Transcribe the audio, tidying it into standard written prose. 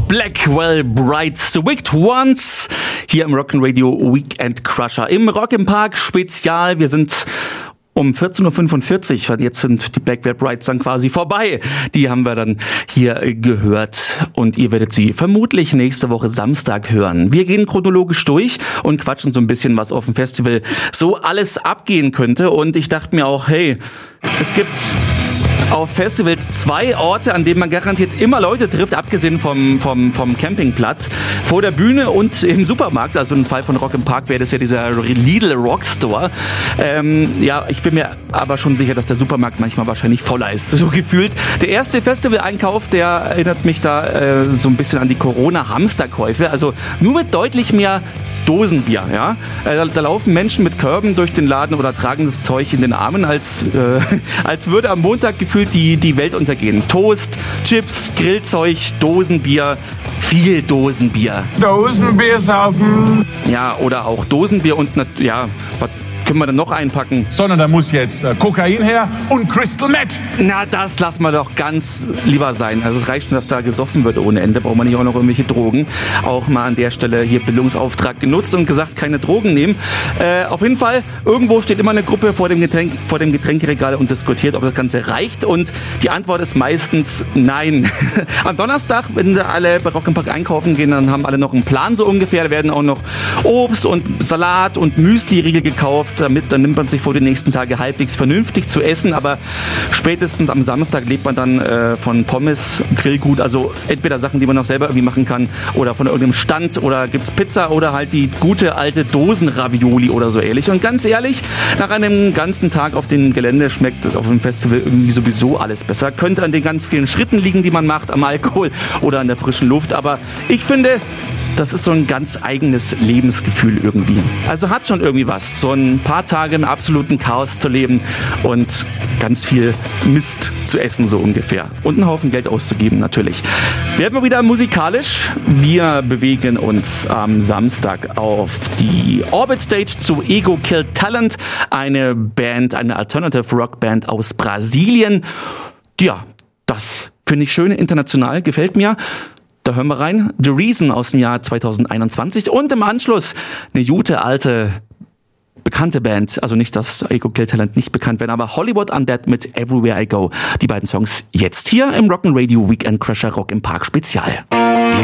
Blackwell Brides, The Wicked Ones, hier im Rock'n'Radio Weekend Crusher im Rock im Park Spezial. Wir sind um 14.45 Uhr, jetzt sind die Blackwell Brides dann quasi vorbei. Die haben wir dann hier gehört und ihr werdet sie vermutlich nächste Woche Samstag hören. Wir gehen chronologisch durch und quatschen so ein bisschen, was auf dem Festival so alles abgehen könnte. Und ich dachte mir auch, hey, es gibt auf Festivals 2 Orte, an denen man garantiert immer Leute trifft, abgesehen vom Campingplatz, vor der Bühne und im Supermarkt. Also im Fall von Rock im Park wäre das ja dieser Lidl Rockstore. Ich bin mir aber schon sicher, dass der Supermarkt manchmal wahrscheinlich voller ist, so gefühlt. Der erste Festivaleinkauf, der erinnert mich da so ein bisschen an die Corona-Hamsterkäufe. Also nur mit deutlich mehr Dosenbier, ja. Da laufen Menschen mit Körben durch den Laden oder tragen das Zeug in den Armen, als würde am Montag gefühlt die Welt untergehen. Toast, Chips, Grillzeug, Dosenbier, viel Dosenbier. Dosenbier saufen. Ja, oder auch Dosenbier und was können wir dann noch einpacken? Sondern da muss jetzt Kokain her und Crystal Meth. Na, das lassen wir doch ganz lieber sein. Also es reicht schon, dass da gesoffen wird ohne Ende. Braucht man nicht auch noch irgendwelche Drogen. Auch mal an der Stelle hier Bildungsauftrag genutzt und gesagt, keine Drogen nehmen. Auf jeden Fall, irgendwo steht immer eine Gruppe vor dem Getränkeregal und diskutiert, ob das Ganze reicht. Und die Antwort ist meistens nein. Am Donnerstag, wenn alle bei Rock im Park einkaufen gehen, dann haben alle noch einen Plan so ungefähr. Da werden auch noch Obst und Salat und Müsli-Riegel gekauft. Dann nimmt man sich vor, die nächsten Tage halbwegs vernünftig zu essen, aber spätestens am Samstag lebt man dann von Pommes, Grillgut, also entweder Sachen, die man noch selber irgendwie machen kann oder von irgendeinem Stand oder gibt's Pizza oder halt die gute alte Dosenravioli oder so ähnlich. Und ganz ehrlich, nach einem ganzen Tag auf dem Gelände schmeckt auf dem Festival irgendwie sowieso alles besser. Könnte an den ganz vielen Schritten liegen, die man macht, am Alkohol oder an der frischen Luft, aber ich finde, das ist so ein ganz eigenes Lebensgefühl irgendwie. Also hat schon irgendwie was, so ein paar Tage im absoluten Chaos zu leben und ganz viel Mist zu essen so ungefähr. Und einen Haufen Geld auszugeben natürlich. Werden wir wieder musikalisch. Wir bewegen uns am Samstag auf die Orbit Stage zu Ego Kill Talent, eine Band, eine Alternative Rock Band aus Brasilien. Ja, das finde ich schön, international, gefällt mir. Da hören wir rein. The Reason aus dem Jahr 2021 und im Anschluss eine gute alte bekannte Band, also nicht, dass Ego Kill Talent nicht bekannt werden, aber Hollywood Undead mit Everywhere I Go. Die beiden Songs jetzt hier im Rock'n'Radio Weekend Crusher Rock im Park Spezial.